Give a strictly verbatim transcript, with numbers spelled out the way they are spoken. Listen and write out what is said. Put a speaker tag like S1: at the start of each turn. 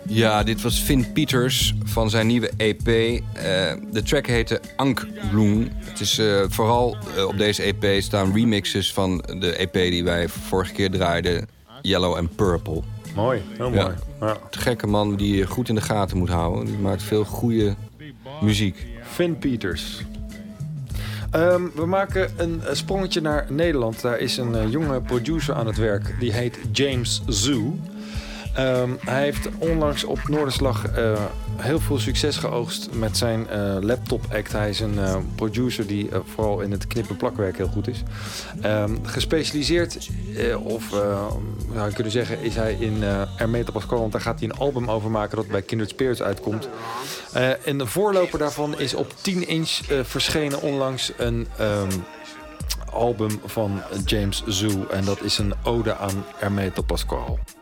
S1: Ja, dit was Finn Pieters van zijn nieuwe E P. Uh, de track heette Ankh Bloom. Het is uh, vooral uh, op deze E P staan remixes van de E P die wij vorige keer draaiden. Yellow and Purple.
S2: Mooi, heel
S1: ja.
S2: mooi. Ja.
S1: Te gekke man die je goed in de gaten moet houden. Die maakt veel goede muziek.
S2: Finn Pieters. Um, we maken een sprongetje naar Nederland. Daar is een uh, jonge producer aan het werk. Die heet James Zoo. Um, hij heeft onlangs op Noorderslag uh, heel veel succes geoogst met zijn uh, laptop act. Hij is een uh, producer die uh, vooral in het knippen plakwerk heel goed is. Um, gespecialiseerd, uh, of uh, zou je kunnen zeggen, is hij in uh, Hermeto Pascual. Want daar gaat hij een album over maken dat bij Kindred Spirits uitkomt. Uh, en de voorloper daarvan is op tien inch uh, verschenen onlangs een um, album van James Zoo. En dat is een ode aan Hermeto Pascual.